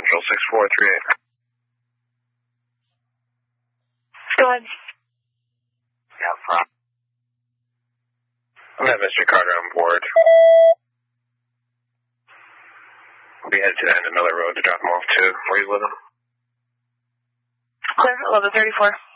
Central 6438. Go ahead. Yeah, fine. I'm going to have Mr. Carter on board. We'll be headed to the end of Miller Road to drop him off to where you live. Clear, 1134.